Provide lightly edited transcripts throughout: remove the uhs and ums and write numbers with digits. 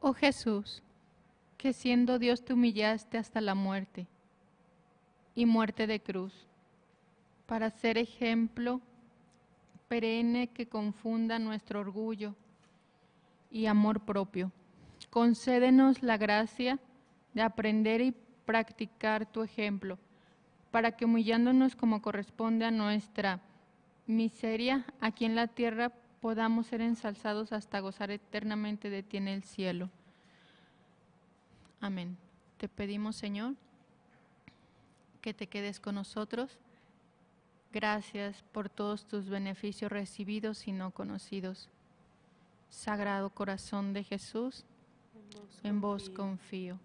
Oh Jesús, que siendo Dios te humillaste hasta la muerte, y muerte de cruz, para ser ejemplo perenne que confunda nuestro orgullo y amor propio. Concédenos la gracia de aprender y practicar tu ejemplo, para que humillándonos como corresponde a nuestra miseria aquí en la tierra, podamos ser ensalzados hasta gozar eternamente de ti en el cielo. Amén. Te pedimos, Señor, que te quedes con nosotros. Gracias por todos tus beneficios recibidos y no conocidos. Sagrado Corazón de Jesús, en vos confío.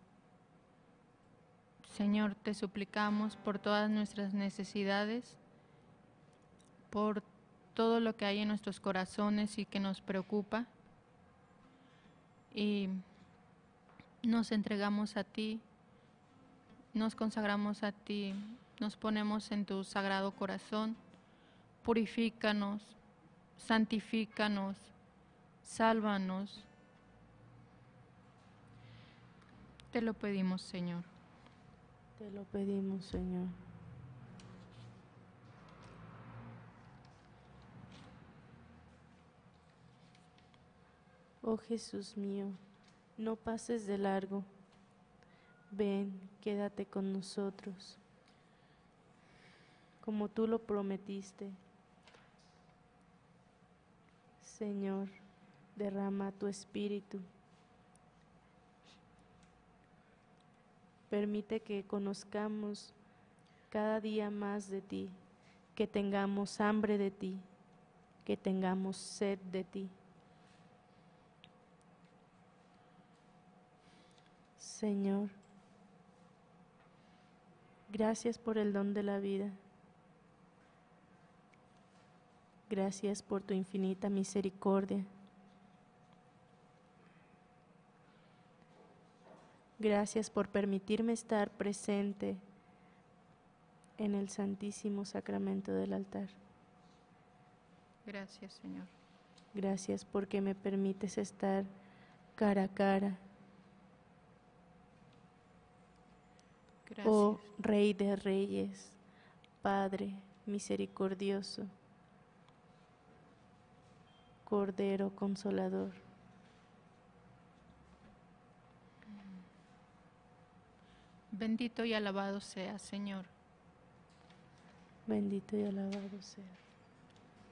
Señor, te suplicamos por todas nuestras necesidades, por todo lo que hay en nuestros corazones y que nos preocupa, y nos entregamos a ti, nos consagramos a ti, nos ponemos en tu Sagrado Corazón. Purifícanos, santifícanos, sálvanos. Te lo pedimos, Señor. Te lo pedimos, Señor. Oh Jesús mío, no pases de largo. Ven, quédate con nosotros. Como tú lo prometiste. Señor, derrama tu espíritu. Permite que conozcamos cada día más de ti, que tengamos hambre de ti, que tengamos sed de ti. Señor, gracias por el don de la vida. Gracias por tu infinita misericordia. Gracias por permitirme estar presente en el Santísimo Sacramento del altar. Gracias, Señor. Gracias porque me permites estar cara a cara. Gracias. Oh Rey de Reyes, Padre misericordioso, Cordero Consolador. Bendito y alabado sea, Señor. Bendito y alabado sea.